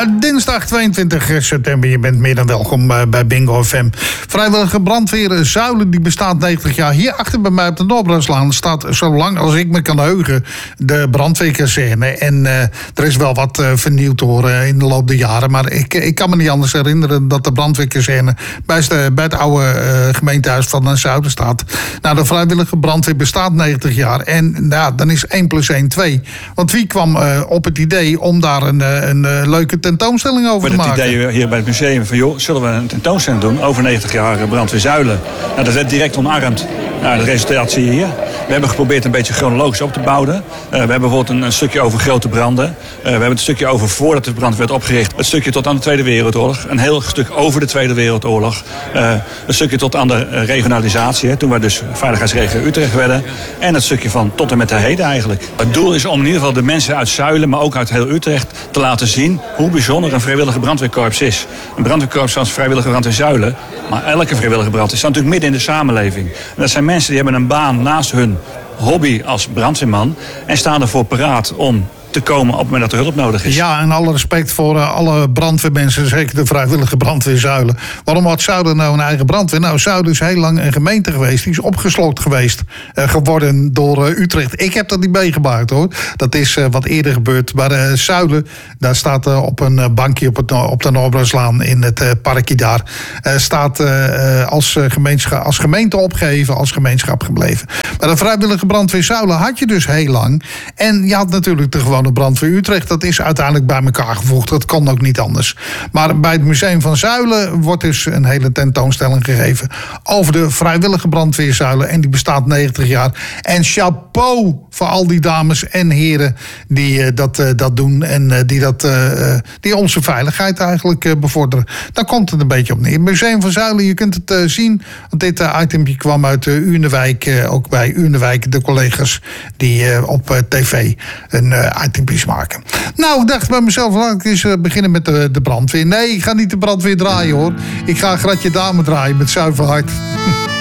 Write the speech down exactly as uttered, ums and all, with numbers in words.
dinsdag tweeëntwintig september. Je bent meer dan welkom uh, bij Bingo F M. Vrijwillige brandweer Zuilen, die bestaat negentig jaar. Hier achter bij mij op de Noorderbraslaan staat, zo lang als ik me kan heugen, de brandweerkazerne. En uh, er is wel wat uh, vernieuwd hoor uh, in de loop der jaren. Maar ik, ik kan me niet anders herinneren dat de brandweerkazerne bij, de, bij het oude uh, gemeentehuis van Zuilen staat. Nou, de vrijwillige brandweer bestaat negentig jaar. En nou, dan is één plus één twee. Want wie kwam uh, op het idee om daar een, een, een leuke tentoonstelling over te maken? Het idee hier bij het museum van, joh, zullen we een tentoonstelling doen over negentig jaar brandweer Zuilen? Nou, dat werd direct omarmd. Nou, het resultaat zie je hier. We hebben geprobeerd een beetje chronologisch op te bouwen. Uh, we hebben bijvoorbeeld een, een stukje over grote branden. Uh, we hebben een stukje over voordat de brand werd opgericht. Het stukje tot aan de Tweede Wereldoorlog. Een heel stuk over de Tweede Wereldoorlog. Uh, een stukje tot aan de uh, regionalisatie. Hè, toen we dus veiligheidsregio Utrecht werden. En het stukje van tot en met de heden eigenlijk. Het doel is om in ieder geval de mensen uit Zuilen, maar ook uit heel Utrecht, te laten zien hoe bijzonder een vrijwillige brandweerkorps is. Een brandweerkorps zoals vrijwillige brandweer Zuilen. Maar elke vrijwillige brandweer staat natuurlijk midden in de samenleving. En dat zijn mensen die hebben een baan naast hun hobby als brandweerman en staan ervoor paraat om te komen op het moment dat er hulp nodig is. Ja, en alle respect voor uh, alle brandweermensen, zeker de vrijwillige brandweer Zuilen. Waarom had Zuilen nou een eigen brandweer? Nou, Zuilen is heel lang een gemeente geweest. Die is opgeslokt geweest, uh, geworden door uh, Utrecht. Ik heb dat niet meegemaakt hoor. Dat is uh, wat eerder gebeurd. Maar uh, Zuilen, daar staat uh, op een uh, bankje op, het, op de Noorderbraslaan in het uh, parkje daar, uh, staat uh, als, uh, gemeenschap, als gemeente opgegeven, als gemeenschap gebleven. Maar de vrijwillige brandweer Zuilen had je dus heel lang. En je had natuurlijk de gewone de brandweer Utrecht, dat is uiteindelijk bij elkaar gevoegd. Dat kon ook niet anders. Maar bij het museum van Zuilen wordt dus een hele tentoonstelling gegeven over de vrijwillige brandweer Zuilen. En die bestaat negentig jaar. En chapeau voor al die dames en heren die uh, dat, uh, dat doen en uh, die, dat, uh, die onze veiligheid eigenlijk uh, bevorderen. Daar komt het een beetje op neer. Het museum van Zuilen, je kunt het uh, zien. Want dit uh, itempje kwam uit uh, Uurnewijk. Uh, ook bij Uurnewijk, de collega's die uh, op uh, tv een uh, itempjes maken. Nou, ik dacht bij mezelf, laat ik eens uh, beginnen met de, de brandweer. Nee, ik ga niet de brandweer draaien hoor. Ik ga een Gratje Dame draaien met Zuiver Hart.